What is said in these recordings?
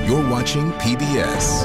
You're watching PBS.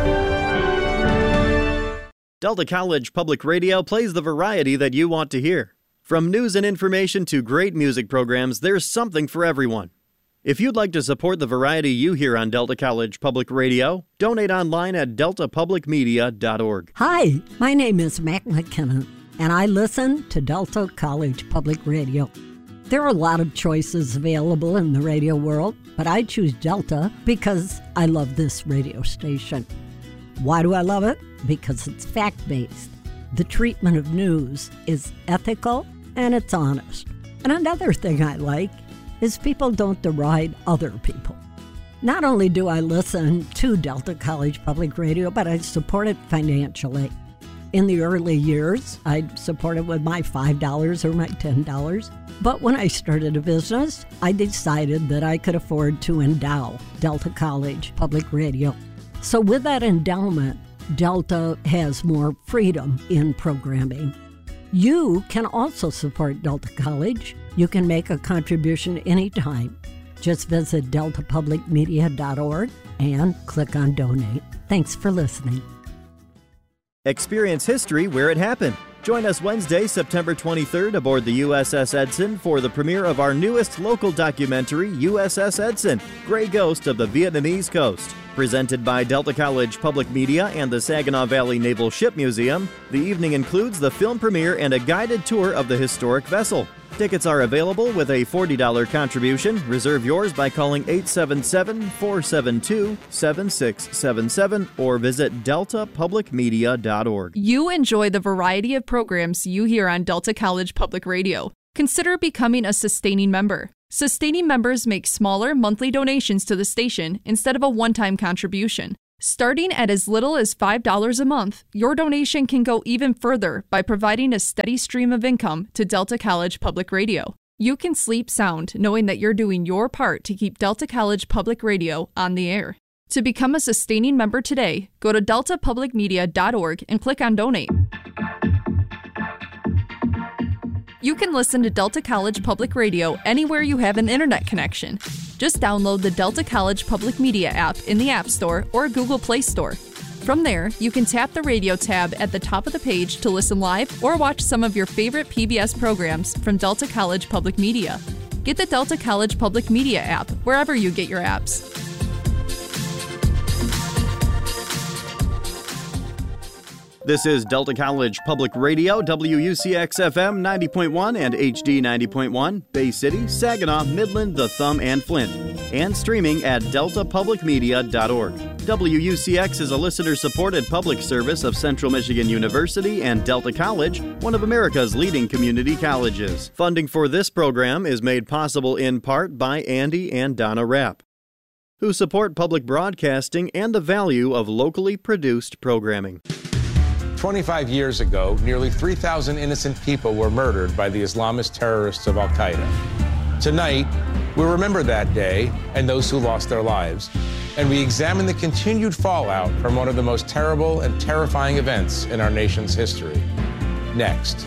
Delta College Public Radio plays the variety that you want to hear. From news and information to great music programs, there's something for everyone. If you'd like to support the variety you hear on Delta College Public Radio, donate online at deltapublicmedia.org. Hi, my name is Mac McKinnon, and I listen to Delta College Public Radio. There are a lot of choices available in the radio world, but I choose Delta because I love this radio station. Why do I love it? Because it's fact-based. The treatment of news is ethical and it's honest. And another thing I like is people don't deride other people. Not only do I listen to Delta College Public Radio, but I support it financially. In the early years, I'd support it with my $5 or my $10. But when I started a business, I decided that I could afford to endow Delta College Public Radio. So with that endowment, Delta has more freedom in programming. You can also support Delta College. You can make a contribution anytime. Just visit deltapublicmedia.org and click on Donate. Thanks for listening. Experience history where it happened. Join us Wednesday, September 23rd aboard the USS Edson for the premiere of our newest local documentary, USS Edson, Gray Ghost of the Vietnamese Coast. Presented by Delta College Public Media and the Saginaw Valley Naval Ship Museum, the evening includes the film premiere and a guided tour of the historic vessel. Tickets are available with a $40 contribution. Reserve yours by calling 877-472-7677 or visit deltapublicmedia.org. You enjoy the variety of programs you hear on Delta College Public Radio. Consider becoming a sustaining member. Sustaining members make smaller monthly donations to the station instead of a one-time contribution. Starting at as little as $5 a month, your donation can go even further by providing a steady stream of income to Delta College Public Radio. You can sleep sound knowing that you're doing your part to keep Delta College Public Radio on the air. To become a sustaining member today, go to deltapublicmedia.org and click on Donate. You can listen to Delta College Public Radio anywhere you have an internet connection. Just download the Delta College Public Media app in the App Store or Google Play Store. From there, you can tap the radio tab at the top of the page to listen live or watch some of your favorite PBS programs from Delta College Public Media. Get the Delta College Public Media app wherever you get your apps. This is Delta College Public Radio, WUCX-FM 90.1 and HD 90.1, Bay City, Saginaw, Midland, The Thumb, and Flint, and streaming at deltapublicmedia.org. WUCX is a listener-supported public service of Central Michigan University and Delta College, one of America's leading community colleges. Funding for this program is made possible in part by Andy and Donna Rapp, who support public broadcasting and the value of locally produced programming. 25 years ago, nearly 3,000 innocent people were murdered by the Islamist terrorists of Al-Qaeda. Tonight, we remember that day and those who lost their lives, and we examine the continued fallout from one of the most terrible and terrifying events in our nation's history. Next.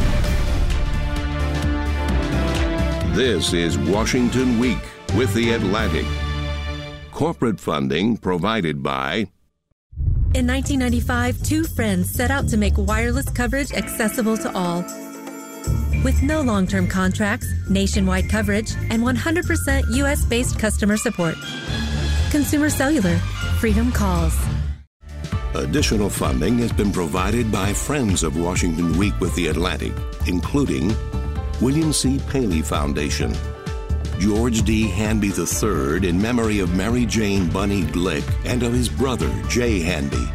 This is Washington Week with The Atlantic. Corporate funding provided by... In 1995, two friends set out to make wireless coverage accessible to all. With no long-term contracts, nationwide coverage, and 100% U.S.-based customer support. Consumer Cellular. Freedom calls. Additional funding has been provided by Friends of Washington Week with The Atlantic, including William C. Paley Foundation, George D. Hanby III in memory of Mary Jane Bunny Glick and of his brother, Jay Hanby.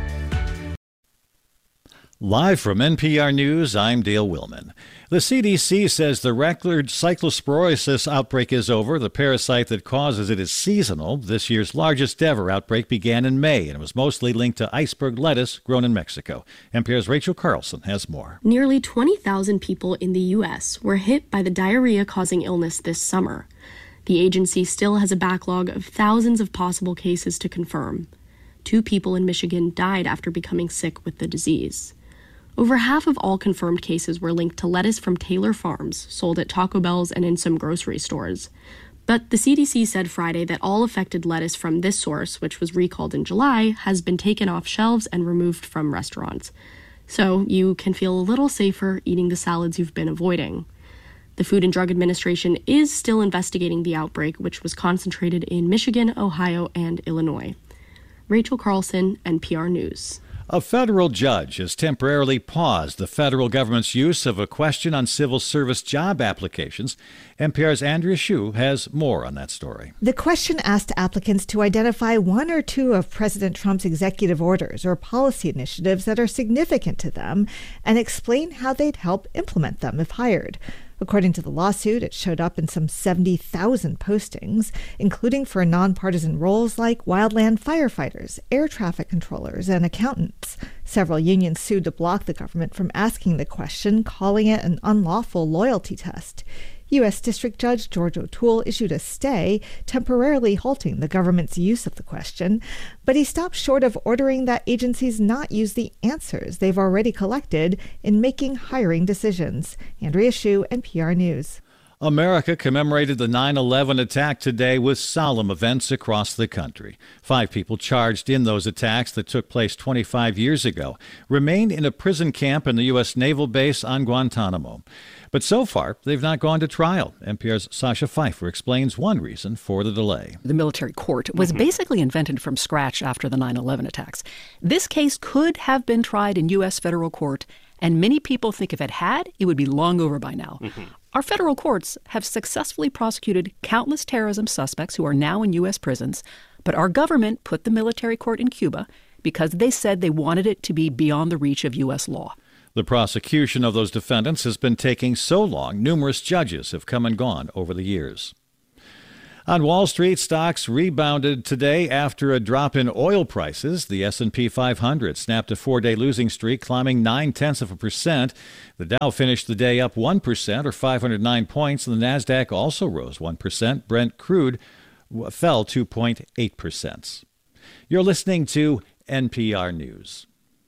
Live from NPR News, I'm Dale Willman. The CDC says the record cyclosporiasis outbreak is over. The parasite that causes it is seasonal. This year's largest ever outbreak began in May and was mostly linked to iceberg lettuce grown in Mexico. NPR's Rachel Carlson has more. Nearly 20,000 people in the U.S. were hit by the diarrhea-causing illness this summer. The agency still has a backlog of thousands of possible cases to confirm. 2 people in Michigan died after becoming sick with the disease. Over half of all confirmed cases were linked to lettuce from Taylor Farms, sold at Taco Bell's and in some grocery stores. But the CDC said Friday that all affected lettuce from this source, which was recalled in July, has been taken off shelves and removed from restaurants. So you can feel a little safer eating the salads you've been avoiding. The Food and Drug Administration is still investigating the outbreak, which was concentrated in Michigan, Ohio, and Illinois. Rachel Carlson, NPR News. A federal judge has temporarily paused the federal government's use of a question on civil service job applications. NPR's Andrea Hsu has more on that story. The question asked applicants to identify one or two of President Trump's executive orders or policy initiatives that are significant to them and explain how they'd help implement them if hired. According to the lawsuit, it showed up in some 70,000 postings, including for nonpartisan roles like wildland firefighters, air traffic controllers, and accountants. Several unions sued to block the government from asking the question, calling it an unlawful loyalty test. U.S. District Judge George O'Toole issued a stay, temporarily halting the government's use of the question, but he stopped short of ordering that agencies not use the answers they've already collected in making hiring decisions. Andrea Hsu, NPR News. America commemorated the 9/11 attack today with solemn events across the country. 5 people charged in those attacks that took place 25 years ago remain in a prison camp in the U.S. Naval Base on Guantanamo. But so far, they've not gone to trial. NPR's Sasha Pfeiffer explains one reason for the delay. The military court was basically invented from scratch after the 9/11 attacks. This case could have been tried in U.S. federal court, and many people think if it had, it would be long over by now. Our federal courts have successfully prosecuted countless terrorism suspects who are now in U.S. prisons, but our government put the military court in Cuba because they said they wanted it to be beyond the reach of U.S. law. The prosecution of those defendants has been taking so long, numerous judges have come and gone over the years. On Wall Street, stocks rebounded today after a drop in oil prices. The S&P 500 snapped a 4-day losing streak, climbing 0.9%. The Dow finished the day up 1%, or 509 points, and the Nasdaq also rose 1%. Brent crude fell 2.8%. You're listening to NPR News.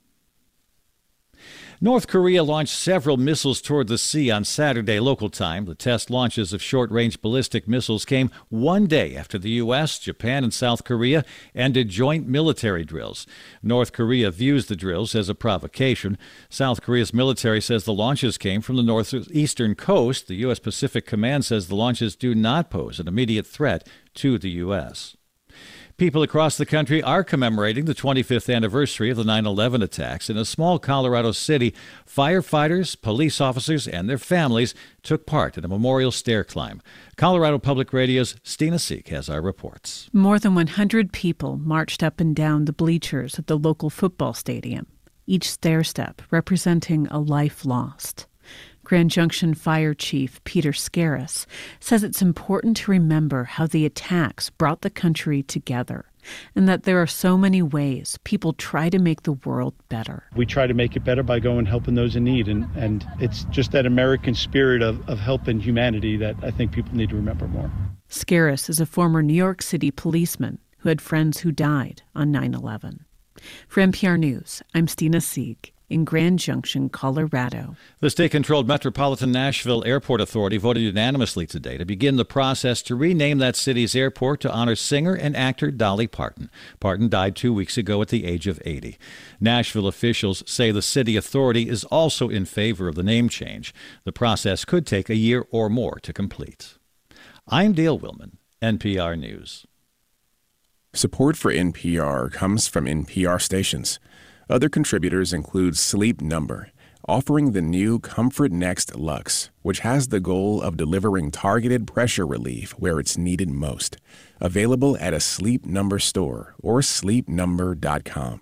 North Korea launched several missiles toward the sea on Saturday local time. The test launches of short-range ballistic missiles came one day after the U.S., Japan, and South Korea ended joint military drills. North Korea views the drills as a provocation. South Korea's military says the launches came from the northeastern coast. The U.S. Pacific Command says the launches do not pose an immediate threat to the U.S. People across the country are commemorating the 25th anniversary of the 9/11 attacks. In a small Colorado city, firefighters, police officers, and their families took part in a memorial stair climb. Colorado Public Radio's Stina Seek has our reports. More than 100 people marched up and down the bleachers at the local football stadium, each stair step representing a life lost. Grand Junction Fire Chief Peter Scaris says it's important to remember how the attacks brought the country together and that there are so many ways people try to make the world better. We try to make it better by going and helping those in need, and it's just that American spirit of helping humanity that I think people need to remember more. Scaris is a former New York City policeman who had friends who died on 9/11. For NPR News, I'm Stina Sieg in Grand Junction, Colorado. The state-controlled Metropolitan Nashville Airport Authority voted unanimously today to begin the process to rename that city's airport to honor singer and actor Dolly Parton. Parton died 2 weeks ago at the age of 80. Nashville officials say the city authority is also in favor of the name change. The process could take a year or more to complete. I'm Dale Willman, NPR News. Support for NPR comes from NPR stations. Other contributors include Sleep Number, offering the new Comfort Next Luxe, which has the goal of delivering targeted pressure relief where it's needed most. Available at a Sleep Number store or sleepnumber.com.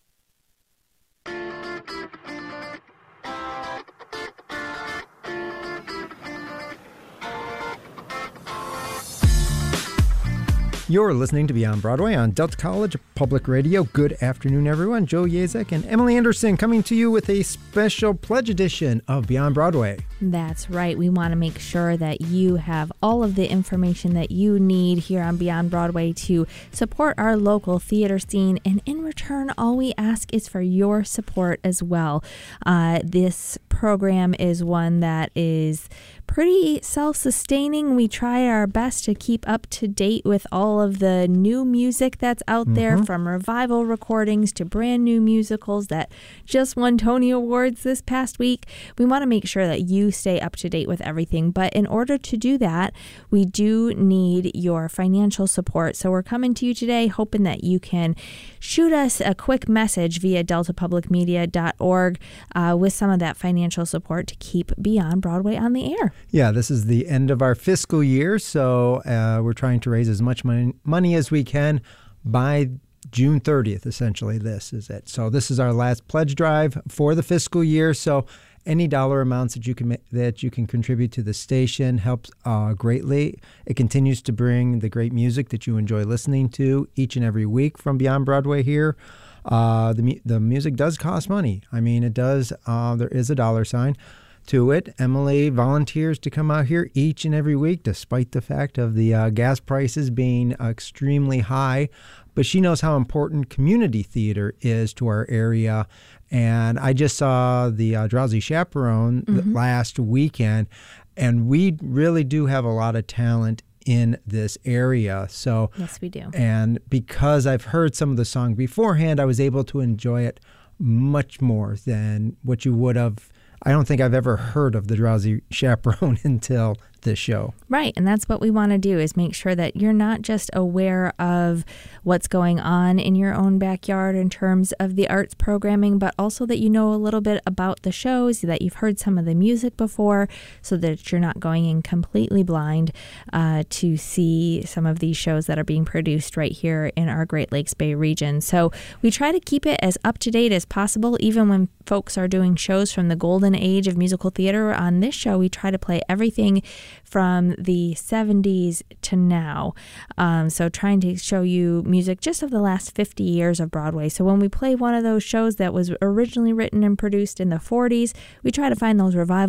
You're listening to Beyond Broadway on Delta College Public Radio. Good afternoon, everyone. Joe Yazek and Emily Anderson coming to you with a special pledge edition of Beyond Broadway. That's right. We want to make sure that you have all of the information that you need here on Beyond Broadway to support our local theater scene. And in return, all we ask is for your support as well. This program is one that is pretty self-sustaining. We try our best to keep up to date with all of the new music that's out there, from revival recordings to brand new musicals that just won Tony Awards this past week. We want to make sure that you stay up to date with everything. But in order to do that, we do need your financial support. So we're coming to you today hoping that you can shoot us a quick message via deltapublicmedia.org with some of that financial support to keep Beyond Broadway on the air. Yeah, this is the end of our fiscal year, so we're trying to raise as much money as we can by June 30th, essentially. This is it. So this is our last pledge drive for the fiscal year, so any dollar amounts that you can contribute to the station helps greatly. It continues to bring the great music that you enjoy listening to each and every week from Beyond Broadway here. The music does cost money. I mean, it does. There is a dollar sign to it. Emily volunteers to come out here each and every week, despite the fact of the gas prices being extremely high. But she knows how important community theater is to our area. And I just saw the Drowsy Chaperone last weekend, and we really do have a lot of talent in this area. So yes, we do. And because I've heard some of the song beforehand, I was able to enjoy it much more than what you would have. I don't think I've ever heard of the Drowsy Chaperone until this show. Right, and that's what we want to do, is make sure that you're not just aware of what's going on in your own backyard in terms of the arts programming, but also that you know a little bit about the shows, that you've heard some of the music before, so that you're not going in completely blind to see some of these shows that are being produced right here in our Great Lakes Bay region. So we try to keep it as up-to-date as possible, even when folks are doing shows from the golden age of musical theater. On this show, we try to play everything from the 70s to now. So trying to show you music just of the last 50 years of Broadway. So when we play one of those shows that was originally written and produced in the 40s, we try to find those revival